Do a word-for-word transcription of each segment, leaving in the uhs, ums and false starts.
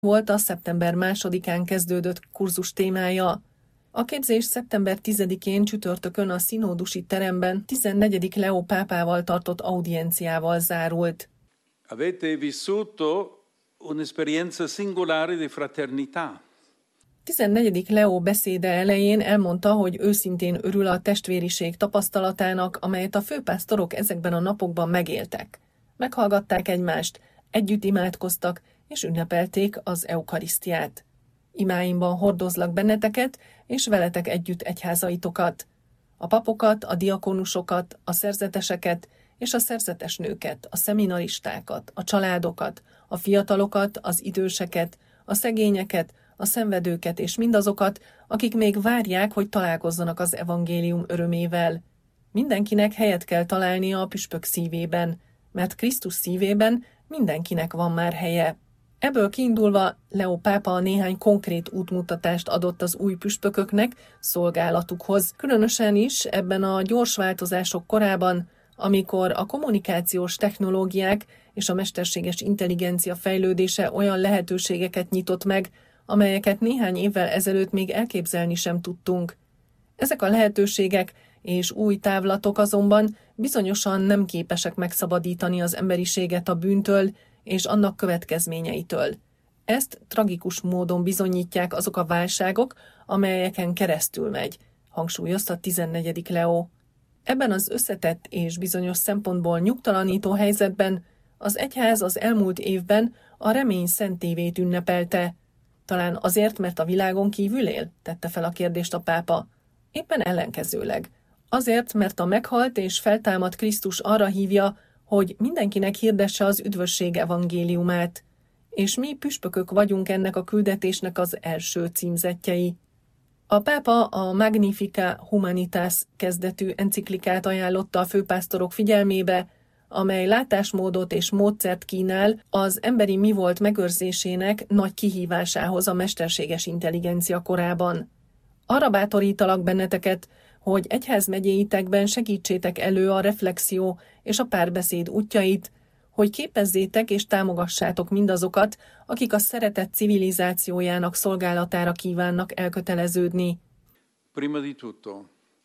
volt a szeptember másodikán kezdődött kurzus témája. A képzés szeptember tizedikén csütörtökön a színódusi teremben tizennegyedik Leó pápával tartott audienciával zárult. Avete vissuto un'esperienza singolare di fraternità. tizennegyedik Leó beszéde elején elmondta, hogy őszintén örül a testvériség tapasztalatának, amelyet a főpásztorok ezekben a napokban megéltek. Meghallgatták egymást, együtt imádkoztak és ünnepelték az eukarisztiát. Imáimban hordozlak benneteket, és veletek együtt egyházaitokat, a papokat, a diakonusokat, a szerzeteseket és a szerzetes nőket, a szeminaristákat, a családokat, a fiatalokat, az időseket, a szegényeket, a szenvedőket és mindazokat, akik még várják, hogy találkozzanak az evangélium örömével. Mindenkinek helyet kell találnia a püspök szívében, mert Krisztus szívében mindenkinek van már helye. Ebből kiindulva Leó pápa néhány konkrét útmutatást adott az új püspököknek szolgálatukhoz, különösen is ebben a gyors változások korában, amikor a kommunikációs technológiák és a mesterséges intelligencia fejlődése olyan lehetőségeket nyitott meg, amelyeket néhány évvel ezelőtt még elképzelni sem tudtunk. Ezek a lehetőségek és új távlatok azonban bizonyosan nem képesek megszabadítani az emberiséget a bűntől és annak következményeitől. Ezt tragikus módon bizonyítják azok a válságok, amelyeken keresztül megy, hangsúlyozta tizennegyedik Leó. Ebben az összetett és bizonyos szempontból nyugtalanító helyzetben az egyház az elmúlt évben a remény szentévét ünnepelte. Talán azért, mert a világon kívül él? Tette fel a kérdést a pápa. Éppen ellenkezőleg. Azért, mert a meghalt és feltámadt Krisztus arra hívja, hogy mindenkinek hirdesse az üdvösség evangéliumát. És mi püspökök vagyunk ennek a küldetésnek az első címzettjei. A pápa a Magnificat Humanitas kezdetű enciklikát ajánlotta a főpásztorok figyelmébe, amely látásmódot és módszert kínál az emberi mi volt megőrzésének nagy kihívásához a mesterséges intelligencia korában. Arra bátorítalak benneteket, hogy egyházmegyéitekben segítsétek elő a reflexió és a párbeszéd útjait, hogy képezzétek és támogassátok mindazokat, akik a szeretet civilizációjának szolgálatára kívánnak elköteleződni. Prima di tutto,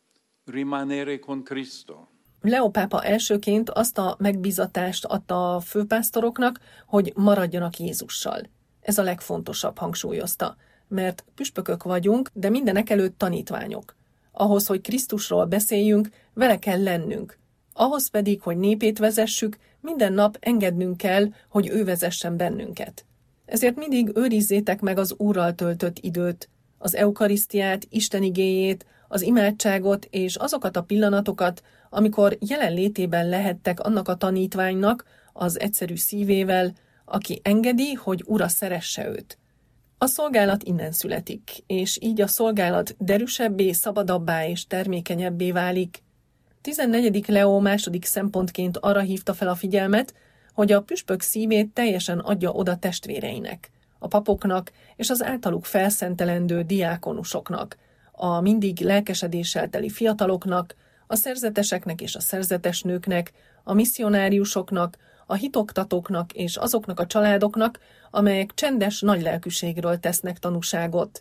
rimanere con Cristo. Leó pápa elsőként azt a megbízatást adta a főpásztoroknak, hogy maradjanak Jézussal. Ez a legfontosabb, hangsúlyozta, mert püspökök vagyunk, de mindenekelőtt tanítványok. Ahhoz, hogy Krisztusról beszéljünk, vele kell lennünk. Ahhoz pedig, hogy népét vezessük, minden nap engednünk kell, hogy ő vezessen bennünket. Ezért mindig őrizzétek meg az Úrral töltött időt, az eukarisztiát, Isten igéjét, az imádságot és azokat a pillanatokat, amikor jelenlétében lehettek annak a tanítványnak, az egyszerű szívével, aki engedi, hogy Ura szeresse őt. A szolgálat innen születik, és így a szolgálat derűsebbé, szabadabbá és termékenyebbé válik. tizennegyedik Leó második szempontként arra hívta fel a figyelmet, hogy a püspök szívét teljesen adja oda testvéreinek, a papoknak és az általuk felszentelendő diákonusoknak, a mindig lelkesedéssel teli fiataloknak, a szerzeteseknek és a szerzetesnőknek, a misszionáriusoknak, a hitoktatóknak és azoknak a családoknak, amelyek csendes nagylelkűségről tesznek tanúságot.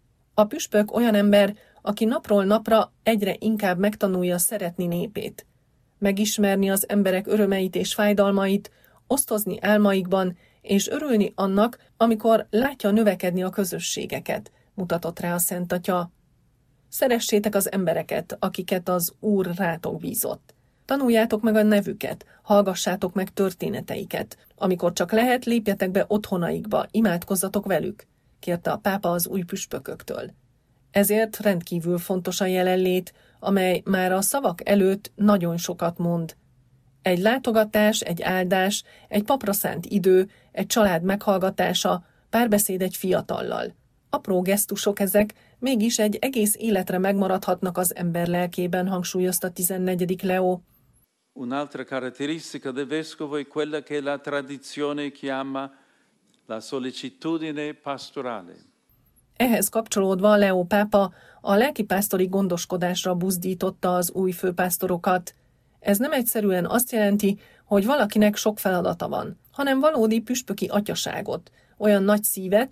A püspök olyan ember, aki napról napra egyre inkább megtanulja szeretni népét, megismerni az emberek örömeit és fájdalmait, osztozni álmaikban, és örülni annak, amikor látja növekedni a közösségeket, mutatott rá a Szent Atya. Szeressétek az embereket, akiket az Úr rátok bízott. Tanuljátok meg a nevüket, hallgassátok meg történeteiket. Amikor csak lehet, lépjetek be otthonaikba, imádkozzatok velük, kérte a pápa az új püspököktől. Ezért rendkívül fontos a jelenlét, amely már a szavak előtt nagyon sokat mond. Egy látogatás, egy áldás, egy papra szánt idő, egy család meghallgatása, párbeszéd egy fiatallal. Apró gesztusok ezek, mégis egy egész életre megmaradhatnak az ember lelkében, hangsúlyozta tizennegyedik Leó. Un'altra caratteristica del vescovo è quella che la tradizione chiama la sollecitudine pastorale. Ehhez kapcsolódva Leó pápa a lelkipásztori gondoskodásra buzdította az új főpásztorokat. Ez nem egyszerűen azt jelenti, hogy valakinek sok feladata van, hanem valódi püspöki atyaságot, olyan nagy szívet,